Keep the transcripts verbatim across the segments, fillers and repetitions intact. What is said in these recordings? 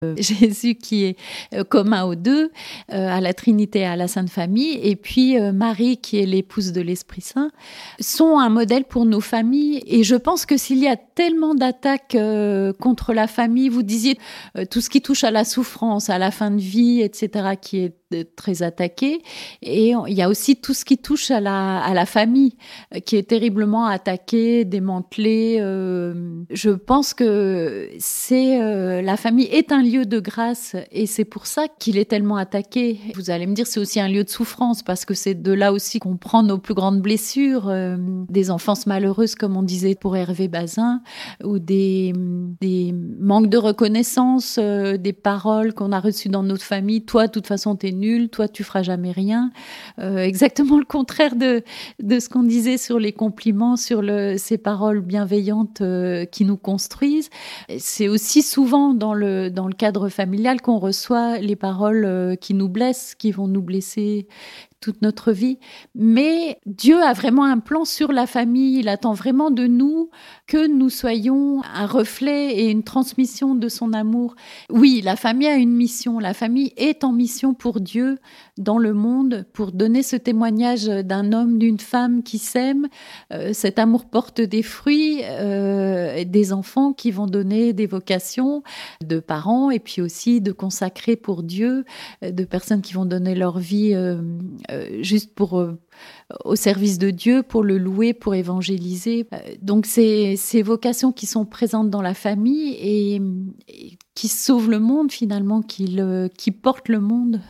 Jésus qui est euh, commun aux deux, euh, à la Trinité et à la Sainte Famille, et puis euh, Marie qui est l'épouse de l'Esprit Saint, sont un modèle pour nos familles. Et je pense que s'il y a tellement d'attaques euh, contre la famille, vous disiez euh, tout ce qui touche à la souffrance, à la fin de vie, et cetera, qui est euh, très attaqué. Et il y a aussi tout ce qui touche à la, à la famille, euh, qui est terriblement attaquée, démantelée. Euh, je pense que c'est euh, la famille est un lieu lieu de grâce et c'est pour ça qu'il est tellement attaqué. Vous allez me dire c'est aussi un lieu de souffrance parce que c'est de là aussi qu'on prend nos plus grandes blessures, euh, des enfances malheureuses comme on disait pour Hervé Bazin, ou des, des manques de reconnaissance, euh, des paroles qu'on a reçues dans notre famille. Toi, de toute façon, t'es nul. Toi, tu feras jamais rien. Euh, exactement le contraire de, de ce qu'on disait sur les compliments, sur le, ces paroles bienveillantes euh, qui nous construisent. C'est aussi souvent dans le, dans le cadre familial qu'on reçoit les paroles euh, qui nous blessent, qui vont nous blesser toute notre vie. Mais Dieu a vraiment un plan sur la famille. Il attend vraiment de nous que nous soyons un reflet et une transmission de son amour. Oui, la famille a une mission. La famille est en mission pour Dieu dans le monde, pour donner ce témoignage d'un homme, d'une femme qui s'aiment. Euh, cet amour porte des fruits, euh, des enfants qui vont donner des vocations, de parents et puis aussi de consacrer pour Dieu, de personnes qui vont donner leur vie euh, Euh, juste pour euh, au service de Dieu, pour le louer, pour évangéliser. Euh, donc c'est ces vocations qui sont présentes dans la famille et, et qui sauvent le monde finalement, qui, le, qui portent le monde.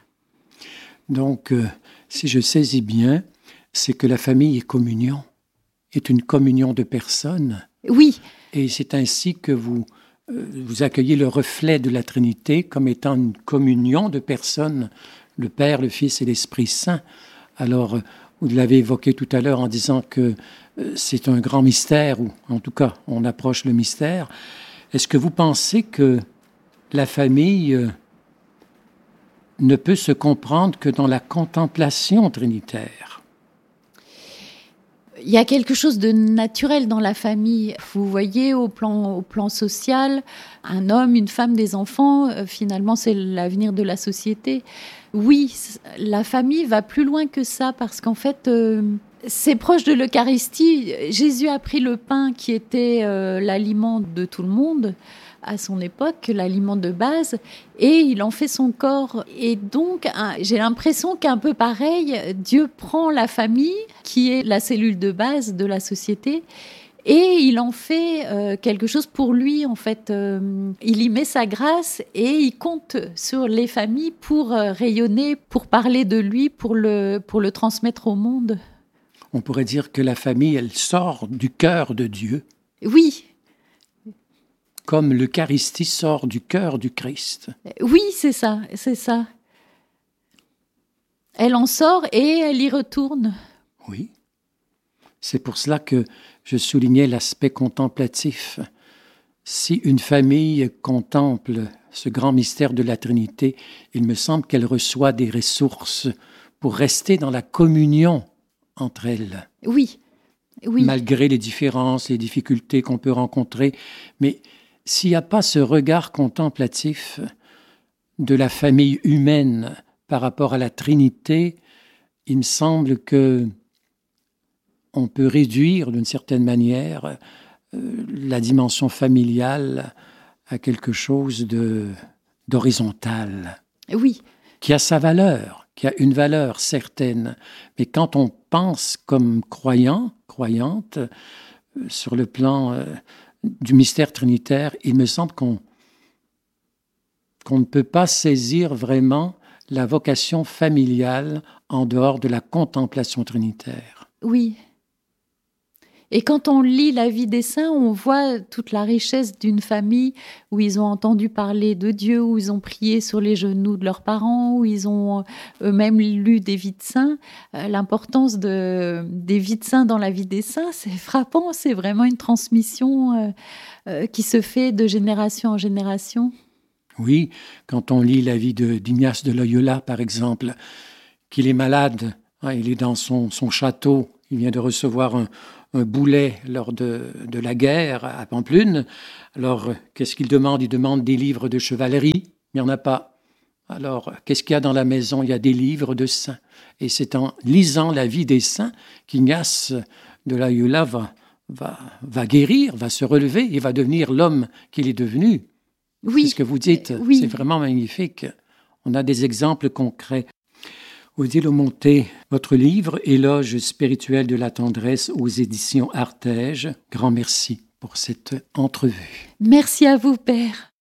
Donc, euh, si je saisis bien, c'est que la famille est communion, est une communion de personnes. Oui. Et c'est ainsi que vous, euh, vous accueillez le reflet de la Trinité comme étant une communion de personnes, le Père, le Fils et l'Esprit Saint. Alors, vous l'avez évoqué tout à l'heure en disant que c'est un grand mystère, ou en tout cas, on approche le mystère. Est-ce que vous pensez que la famille ne peut se comprendre que dans la contemplation trinitaire? Il y a quelque chose de naturel dans la famille. Vous voyez, au plan, au plan social, un homme, une femme, des enfants, euh, finalement, c'est l'avenir de la société. Oui, la famille va plus loin que ça parce qu'en fait, euh, c'est proche de l'Eucharistie. Jésus a pris le pain qui était euh, l'aliment de tout le monde à son époque, l'aliment de base, et il en fait son corps. Et donc, hein, j'ai l'impression qu'un peu pareil, Dieu prend la famille, qui est la cellule de base de la société, et il en fait euh, quelque chose pour lui, en fait. Euh, il y met sa grâce et il compte sur les familles pour euh, rayonner, pour parler de lui, pour le, pour le transmettre au monde. On pourrait dire que la famille, elle sort du cœur de Dieu. Oui. Comme l'Eucharistie sort du cœur du Christ. Oui, c'est ça, c'est ça. Elle en sort et elle y retourne. Oui. C'est pour cela que je soulignais l'aspect contemplatif. Si une famille contemple ce grand mystère de la Trinité, il me semble qu'elle reçoit des ressources pour rester dans la communion entre elles. Oui, oui. Malgré les différences, les difficultés qu'on peut rencontrer. Mais s'il n'y a pas ce regard contemplatif de la famille humaine par rapport à la Trinité, il me semble que on peut réduire d'une certaine manière euh, la dimension familiale à quelque chose de, d'horizontal. Oui. Qui a sa valeur, qui a une valeur certaine. Mais quand on pense comme croyant, croyante, euh, sur le plan euh, du mystère trinitaire, il me semble qu'on, qu'on ne peut pas saisir vraiment la vocation familiale en dehors de la contemplation trinitaire. Oui. Et quand on lit la vie des saints, on voit toute la richesse d'une famille où ils ont entendu parler de Dieu, où ils ont prié sur les genoux de leurs parents, où ils ont eux-mêmes lu des vies de saints. Euh, l'importance de, des vies de saints dans la vie des saints, c'est frappant. C'est vraiment une transmission euh, euh, qui se fait de génération en génération. Oui, quand on lit la vie de, d'Ignace de Loyola, par exemple, qu'il est malade, hein, il est dans son, son château, il vient de recevoir un un boulet lors de, de la guerre à Pampelune. Alors, qu'est-ce qu'il demande? Il demande des livres de chevalerie. Il n'y en a pas. Alors, qu'est-ce qu'il y a dans la maison? Il y a des livres de saints. Et c'est en lisant la vie des saints qu'Ignace de Loyola va, va, va guérir, va se relever et va devenir l'homme qu'il est devenu. Oui. C'est ce que vous dites. Oui. C'est vraiment magnifique. On a des exemples concrets. Odile Aumonté, votre livre « Éloge spirituel de la tendresse » aux éditions Artege. Grand merci pour cette entrevue. Merci à vous, Père.